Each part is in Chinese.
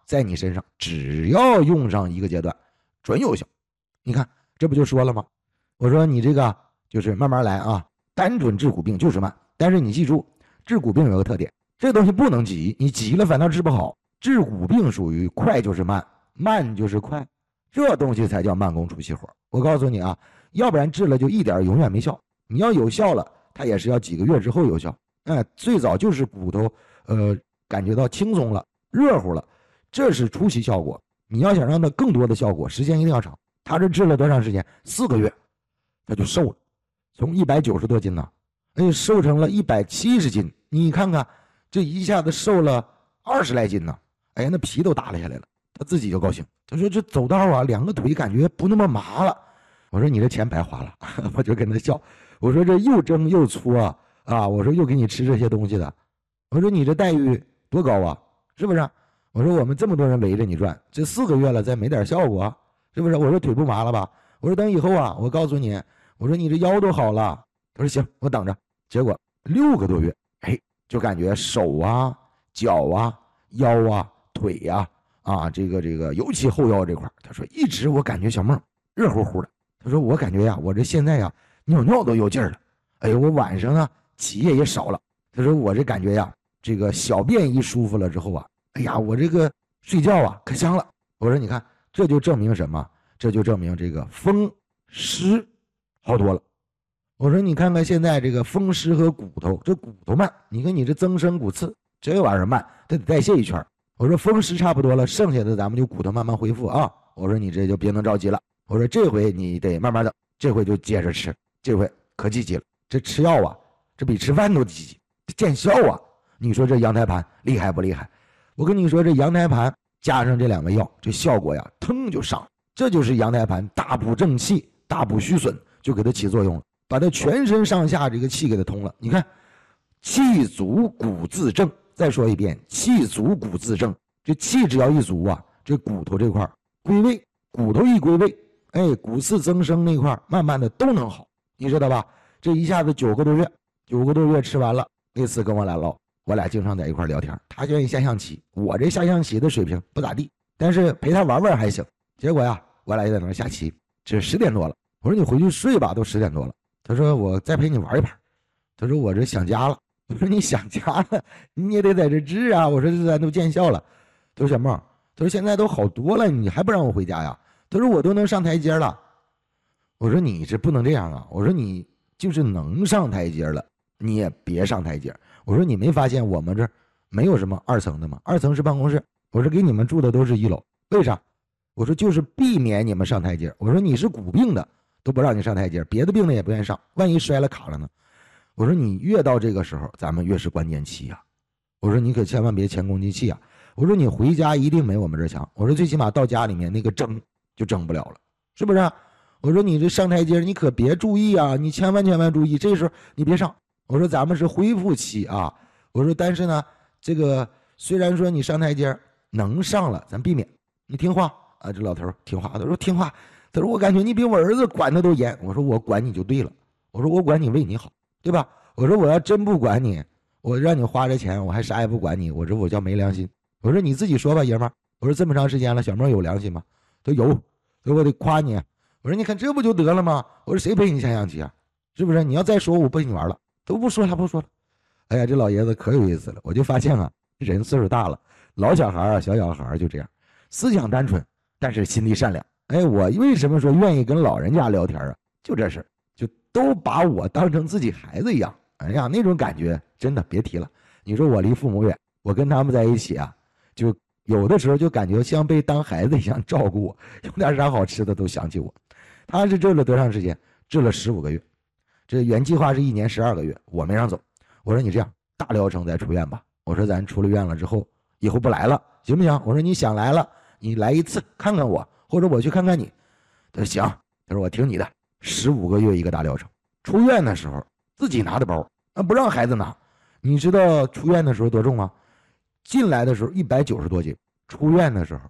在你身上只要用上1个阶段准有效。你看这不就说了吗？我说你这个就是慢慢来啊，单纯治骨病就是慢，但是你记住治骨病有个特点，这东西不能急，你急了反倒治不好。治骨病属于快就是慢，慢就是快，这东西才叫慢工出细活。我告诉你啊，要不然治了就一点永远没效，你要有效了它也是要几个月之后有效。最早就是骨头感觉到轻松了热乎了，这是初期效果。你要想让它更多的效果，时间一定要长。他这治了多长时间？4个月他就瘦了，从190多斤呢瘦成了170斤。你看看这一下子瘦了20来斤呢，那皮都耷拉下来了。他自己就高兴，他说这走道啊2个腿感觉不那么麻了。我说你这钱白花了我就跟他笑，我说这又蒸又粗我说又给你吃这些东西的，我说你这待遇多高啊，是不是？我说我们这么多人围着你转，这4个月了再没点效果是不是？我说腿不麻了吧？我说等以后我告诉你，我说你这腰都好了。他说行，我等着。结果6个多月就感觉手脚腰腿这个尤其后腰这块，他说一直我感觉小梦热乎乎的。他说我感觉我这现在尿都有劲儿了。我晚上起夜也少了。他说我这感觉这个小便一舒服了之后我这个睡觉可香了。我说你看这就证明什么？这就证明这个风湿好多了。我说你看看现在这个风湿和骨头，这骨头慢，你看你这增生骨刺这玩意儿慢，它得代谢一圈。我说风湿差不多了，剩下的咱们就骨头慢慢恢复我说你这就别能着急了。我说这回你得慢慢的，这回就接着吃，这回可积极了。这吃药这比吃饭都积极，见效你说这羊胎盘厉害不厉害？我跟你说这羊胎盘加上这2味药，这效果腾就上。这就是羊胎盘大补正气，大补虚损，就给它起作用了，把它全身上下这个气给它通了。你看气足骨自正，再说一遍，气足骨自正。这气只要一足这骨头这块归位，骨头一归位骨刺增生那块慢慢的都能好，你知道吧？这一下子9个多月吃完了。那次跟我俩唠，我俩经常在一块聊天，他愿意下象棋，我这下象棋的水平不咋地，但是陪他玩玩还行。结果我俩也在那下棋，这10点多了。我说你回去睡吧，都10点多了。他说我再陪你玩一盘。他说我这想家了。我说你想家了你也得在这治我说这咱都见效了。他说小梦，他说现在都好多了，你还不让我回家呀？他说我都能上台阶了。我说你这不能这样我说你就是能上台阶了，你也别上台阶。我说你没发现我们这没有什么2层的吗？2层是办公室，我说给你们住的都是1楼，为啥？我说就是避免你们上台阶。我说你是骨病的都不让你上台阶，别的病的也不愿意上，万一摔了卡了呢？我说你越到这个时候咱们越是关键期我说你可千万别前功尽弃我说你回家一定没我们这强，我说最起码到家里面那个争就争不了了，是不是？我说你这上台阶你可别注意你千万注意，这时候你别上。我说咱们是恢复期我说但是呢这个虽然说你上台阶能上了，咱避免你听话这老头听话，他说听话，他说我感觉你比我儿子管的都严。我说我管你就对了，我说我管你为你好，对吧？我说我要真不管你，我让你花这钱我还啥也不管你，我说我叫没良心。我说你自己说吧爷们儿，我说这么长时间了小妹有良心吗？都有，我得夸你。我说你看这不就得了吗？我说谁陪你下象棋是不是？你要再说我不陪你玩了，都不说了。哎呀这老爷子可有意思了，我就发现人岁数大了，老小孩小小孩就这样，思想单纯但是心地善良。我为什么说愿意跟老人家聊天就这事，就都把我当成自己孩子一样。那种感觉真的别提了。你说我离父母远，我跟他们在一起就有的时候就感觉像被当孩子一样照顾我，有点啥好吃的都想起我。他是治了多长时间？治了15个月，这原计划是1年12个月，我没让走。我说你这样大疗程再出院吧，我说咱出了院了之后以后不来了行不行？我说你想来了你来一次看看我，或者我去看看你。他说行，他说我听你的。15个月一个大疗程，出院的时候自己拿的包不让孩子拿。你知道出院的时候多重吗？进来的时候190多斤，出院的时候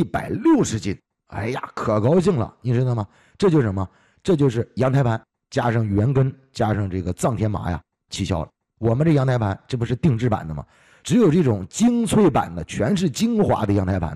160斤。可高兴了，你知道吗？这就是什么？这就是羊胎盘加上元根加上这个藏天麻起效了。我们这羊胎盘这不是定制版的吗？只有这种精粹版的全是精华的羊胎盘